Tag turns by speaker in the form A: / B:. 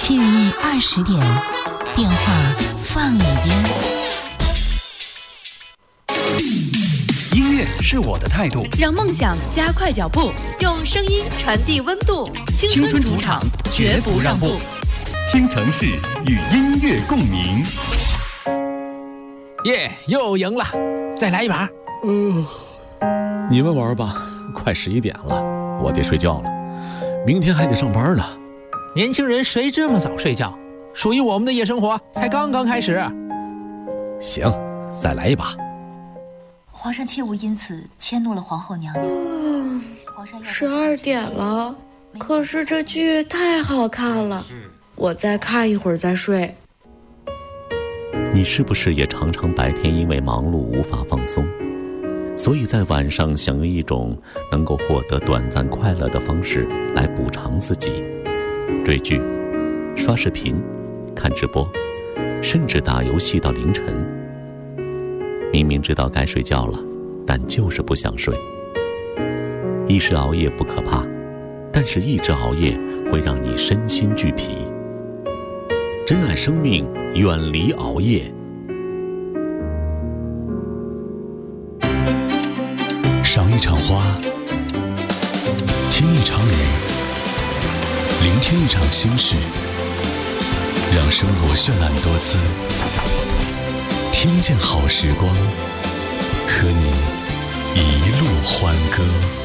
A: 7日翌20点，电话放一边。
B: 音乐是我的态度，
C: 让梦想加快脚步，用声音传递温度。青春主场，绝不让步。
B: 京城市与音乐共鸣。
D: 耶，又赢了，再来一把。
E: 你们玩吧，快11点了，我得睡觉了，明天还得上班呢。
D: 年轻人谁这么早睡觉？属于我们的夜生活才刚刚开始。
E: 行，再来一把。
F: 皇上切勿因此迁怒了皇后娘娘。
G: 12点了，可是这剧太好看了，我再看一会儿再睡。
H: 你是不是也常常白天因为忙碌无法放松，所以在晚上想用一种能够获得短暂快乐的方式来补偿自己？追剧、刷视频、看直播，甚至打游戏到凌晨。明明知道该睡觉了，但就是不想睡。一时熬夜不可怕，但是一直熬夜会让你身心俱疲。珍爱生命，远离熬夜。
I: 赏一场花，听一场雨，聆听一场心事，让生活绚烂多姿。听见好时光，和你一路欢歌。